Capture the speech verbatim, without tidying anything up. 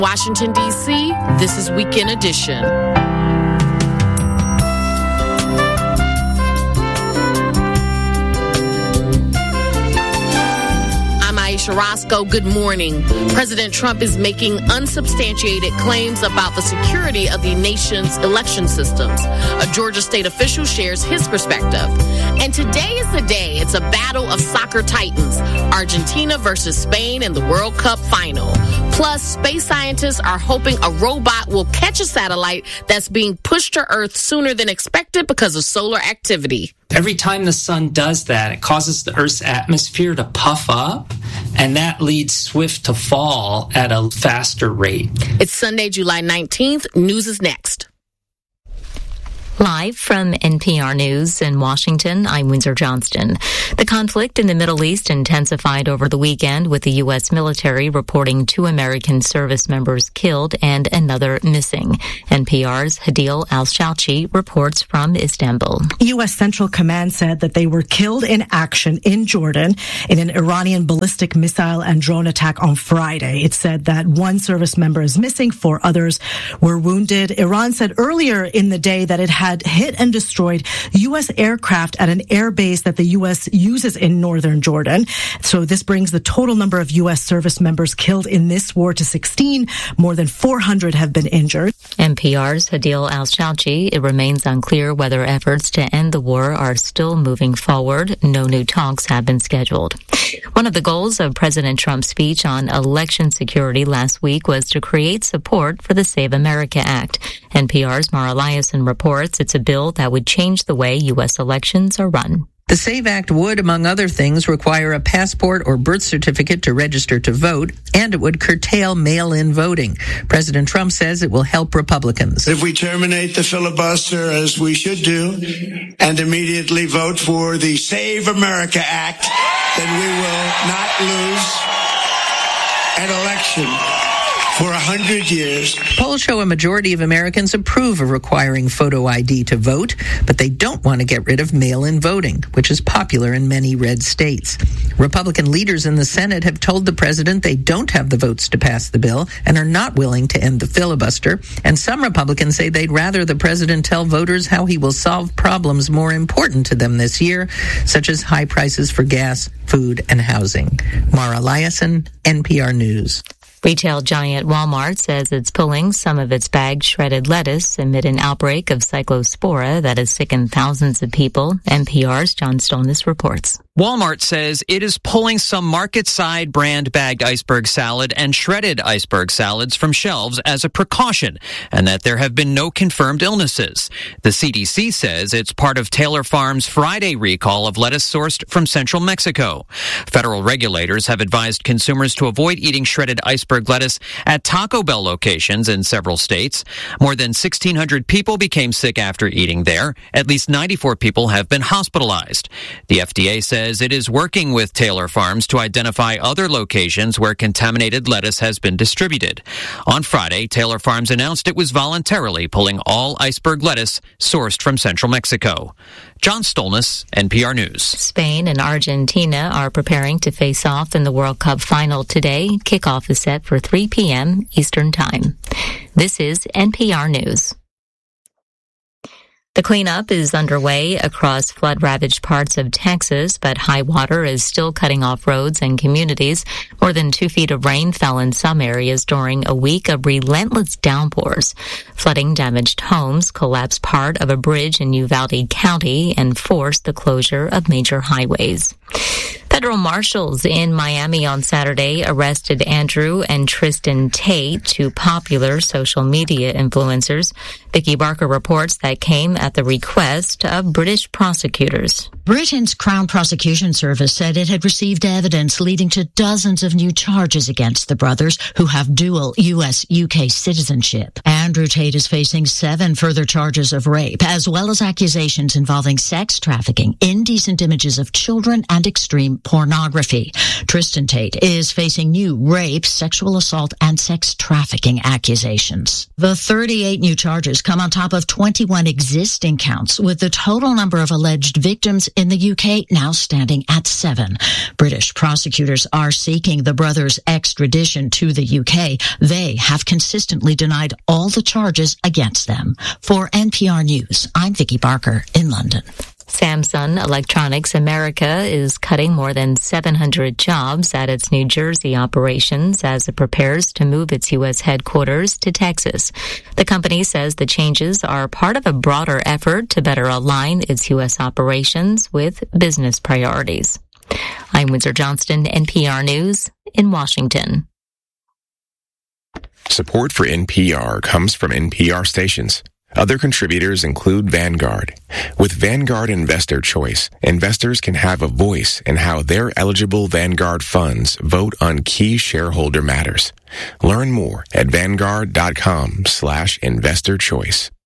Washington, D C, this is Weekend Edition. Aisha Roscoe, good morning. President Trump is making unsubstantiated claims about the security of the nation's election systems. A Georgia state official shares his perspective. And today is the day. It's a battle of soccer titans. Argentina versus Spain in the World Cup final. Plus, space scientists are hoping a robot will catch a satellite that's being pushed to Earth sooner than expected because of solar activity. Every time the sun does that, it causes the Earth's atmosphere to puff up, and that leads Swift to fall at a faster rate. It's Sunday, July nineteenth. News is next. Live from N P R News in Washington, I'm Windsor Johnston. The conflict in the Middle East intensified over the weekend, with the U S military reporting two American service members killed and another missing. N P R's Hadil Al-Shauchi reports from Istanbul. U S Central Command said that they were killed in action in Jordan in an Iranian ballistic missile and drone attack on Friday. It said that one service member is missing, four others were wounded. Iran said earlier in the day that it had hit and destroyed U S aircraft at an air base that the U S uses in northern Jordan. So this brings the total number of U S service members killed in this war to sixteen. More than four hundred have been injured. N P R's Hadil Al-Shauchi. It remains unclear whether efforts to end the war are still moving forward. No new talks have been scheduled. One of the goals of President Trump's speech on election security last week was to create support for the Save America Act. N P R's Mara Liasson reports it's a bill that would change the way U S elections are run. The SAVE Act would, among other things, require a passport or birth certificate to register to vote, and it would curtail mail-in voting. President Trump says it will help Republicans. If we terminate the filibuster, as we should do, and immediately vote for the Save America Act, then we will not lose an election for a hundred years. Polls show a majority of Americans approve of requiring photo I D to vote, but they don't want to get rid of mail-in voting, which is popular in many red states. Republican leaders in the Senate have told the president they don't have the votes to pass the bill and are not willing to end the filibuster. And some Republicans say they'd rather the president tell voters how he will solve problems more important to them this year, such as high prices for gas, food, and housing. Mara Liasson, N P R News. Retail giant Walmart says it's pulling some of its bagged shredded lettuce amid an outbreak of cyclospora that has sickened thousands of people. N P R's John Stolnis reports. Walmart says it is pulling some market-side brand bagged iceberg salad and shredded iceberg salads from shelves as a precaution, and that there have been no confirmed illnesses. The C D C says it's part of Taylor Farms' Friday recall of lettuce sourced from central Mexico. Federal regulators have advised consumers to avoid eating shredded iceberg lettuce at Taco Bell locations in several states. More than sixteen hundred people became sick after eating there. At least ninety-four people have been hospitalized. The F D A says it is working with Taylor Farms to identify other locations where contaminated lettuce has been distributed. On Friday, Taylor Farms announced it was voluntarily pulling all iceberg lettuce sourced from central Mexico. John Stolnis, N P R News. Spain and Argentina are preparing to face off in the World Cup final today. Kickoff is set for three p.m. Eastern Time. This is N P R News. The cleanup is underway across flood-ravaged parts of Texas, but high water is still cutting off roads and communities. More than two feet of rain fell in some areas during a week of relentless downpours. Flooding damaged homes, collapsed part of a bridge in Uvalde County, and forced the closure of major highways. Federal marshals in Miami on Saturday arrested Andrew and Tristan Tate, two popular social media influencers. Vicky Barker reports that came at the request of British prosecutors. Britain's Crown Prosecution Service said it had received evidence leading to dozens of new charges against the brothers, who have dual U S U K citizenship. Andrew Tate is facing seven further charges of rape, as well as accusations involving sex trafficking, indecent images of children, and extreme pornography. Tristan Tate is facing new rape, sexual assault, and sex trafficking accusations. The thirty-eight new charges come on top of twenty-one existing counts, with the total number of alleged victims in the U K now standing at seven. British prosecutors are seeking the brothers' extradition to the U K. They have consistently denied all the charges against them. For N P R News, I'm Vicki Barker in London. Samsung Electronics America is cutting more than seven hundred jobs at its New Jersey operations as it prepares to move its U S headquarters to Texas. The company says the changes are part of a broader effort to better align its U S operations with business priorities. I'm Windsor Johnston, N P R News in Washington. Support for N P R comes from N P R stations. Other contributors include Vanguard. With Vanguard Investor Choice, investors can have a voice in how their eligible Vanguard funds vote on key shareholder matters. Learn more at vanguard.com slash investor choice.